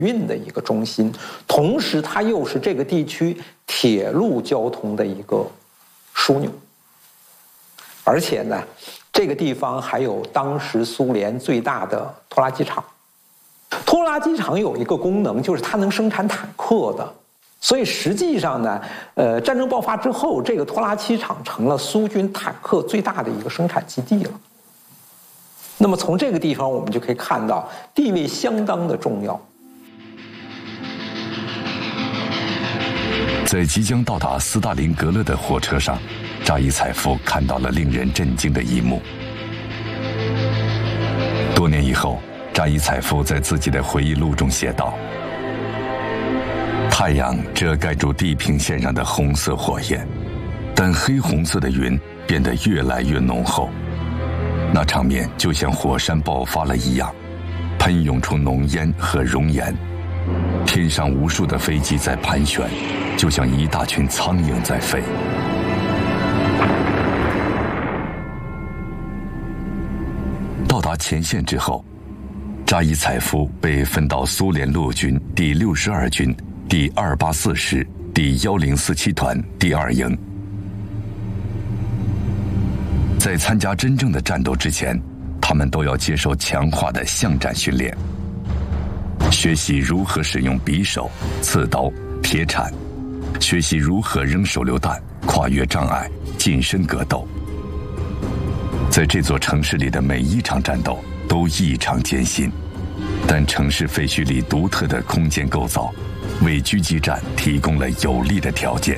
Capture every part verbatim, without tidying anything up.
运的一个中心，同时它又是这个地区铁路交通的一个枢纽。而且呢，这个地方还有当时苏联最大的拖拉机厂。拖拉机厂有一个功能，就是它能生产坦克的。所以实际上呢，呃，战争爆发之后，这个拖拉机厂成了苏军坦克最大的一个生产基地了。那么从这个地方我们就可以看到，地位相当的重要。 在即将到达斯大林格勒的火车上，扎伊采夫看到了令人震惊的一幕。多年以后，扎伊采夫在自己的回忆录中写道：太阳遮盖住地平线上的红色火焰，但黑红色的云变得越来越浓厚，那场面就像火山爆发了一样，喷涌出浓烟和熔岩，天上无数的飞机在盘旋，就像一大群苍蝇在飞。到达前线之后，扎伊采夫被分到苏联陆军第六十二军第二八四师第一零四七团第二营。在参加真正的战斗之前，他们都要接受强化的巷战训练，学习如何使用匕首、刺刀、铁铲，学习如何扔手榴弹、跨越障碍、近身格斗。在这座城市里的每一场战斗都异常艰辛，但城市废墟里独特的空间构造为狙击战提供了有利的条件。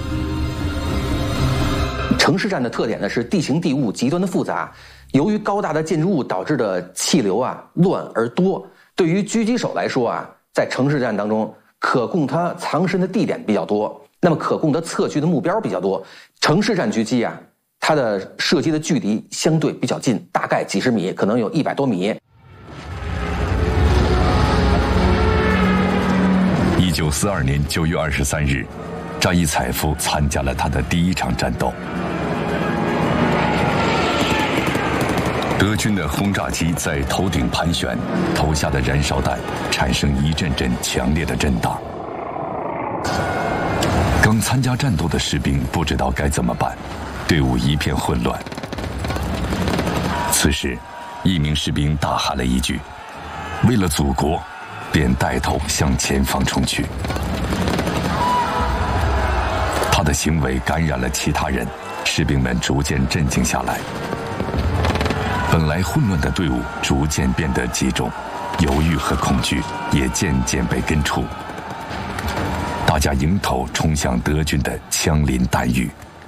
城市战的特点呢是地形地物极端的复杂，由于高大的建筑物导致的气流啊乱而多，对于狙击手来说啊，在城市战当中可供他藏身的地点比较多，那么可供他测距的目标比较多。城市战狙击啊，它的射击的距离相对比较近，大概几十米，可能有一百多米。 一九四二年九月二十三日，扎伊采夫参加了他的第一场战斗。德军的轰炸机在头顶盘旋，投下的燃烧弹产生一阵阵强烈的震荡。刚参加战斗的士兵不知道该怎么办，队伍一片混乱。此时，一名士兵大喊了一句：“为了祖国！”便带头向前方冲去。他的行为感染了其他人，士兵们逐渐镇静下来。本来混乱的队伍逐渐变得集中，犹豫和恐惧也渐渐被根除。大家迎头冲向德军的枪林弹雨。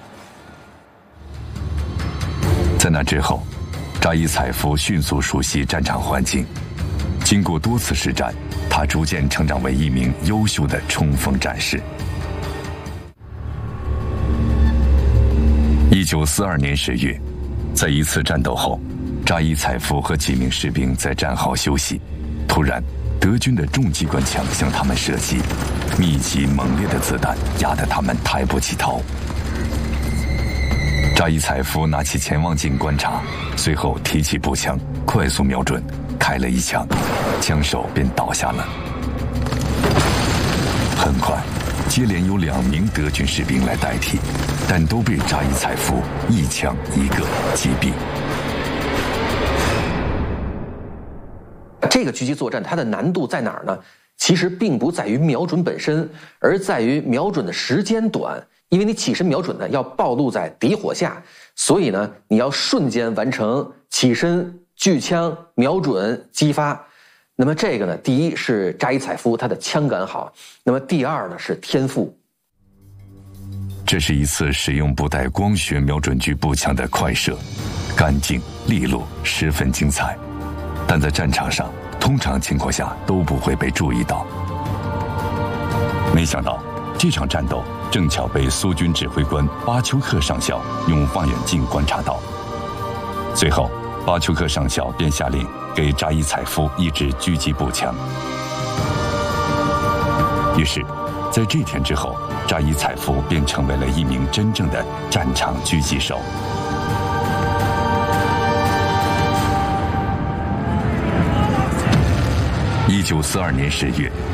在那之后，扎伊采夫迅速熟悉战场环境，经过多次实战，他逐渐成长为一名优秀的冲锋战士。一九四二年十月，在一次战斗后，扎伊采夫和几名士兵在战壕休息，突然，德军的重机关枪向他们射击，密集猛烈的子弹压得他们抬不起头。扎伊采夫拿起潜望镜观察，随后提起步枪，快速瞄准，开了一枪，枪手便倒下了。很快，接连有两名德军士兵来代替，但都被扎伊采夫一枪一个击毙。 这个狙击作战它的难度在哪儿呢？其实并不在于瞄准本身，而在于瞄准的时间短。因为你起身瞄准呢，要暴露在敌火下，所以呢，你要瞬间完成起身、举枪、瞄准、击发。那么这个呢，第一是扎伊采夫他的枪感好，那么第二呢是天赋。 这是一次使用不带光学瞄准狙步枪的快射，干净利落，十分精彩。但在战场上，通常情况下都不会被注意到。没想到这场战斗正巧被苏军指挥官巴丘克上校用望远镜观察到。随后，巴丘克上校便下令给扎伊采夫一支狙击步枪。于是，在这天之后，扎伊采夫便成为了一名真正的战场狙击手。一九四二年十月，